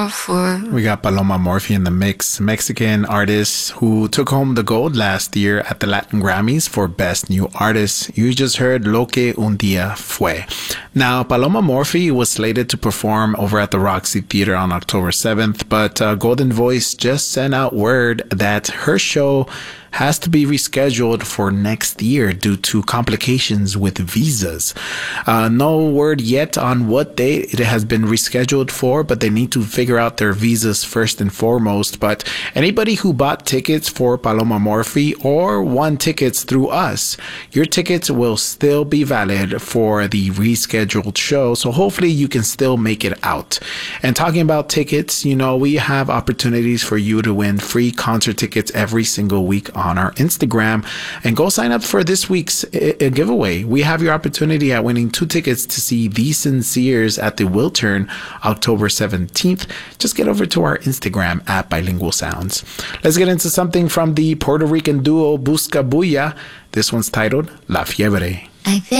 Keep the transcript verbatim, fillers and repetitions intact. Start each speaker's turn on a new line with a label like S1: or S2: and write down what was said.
S1: For
S2: We got Paloma Morphy in the mix, Mexican artist who took home the gold last year at the Latin Grammys for Best New Artist. You just heard Lo que un día fue. Now, Paloma Morphy was slated to perform over at the Roxy Theater on October seventh, but uh, Golden Voice just sent out word that her show has to be rescheduled for next year due to complications with visas. Uh, no word yet on what date it has been rescheduled for, but they need to figure out their visas first and foremost. But anybody who bought tickets for Paloma Morphy or won tickets through us, your tickets will still be valid for the rescheduled show. So hopefully you can still make it out. And talking about tickets, you know, we have opportunities for you to win free concert tickets every single week on our Instagram, and go sign up for this week's uh, giveaway. We have your opportunity at winning two tickets to see The Sinceres at the Wiltern October seventeenth. Just get over to our Instagram at Bilingual Sounds. Let's get into something from the Puerto Rican duo Busca Bulla. This one's titled La Fiebre.
S1: I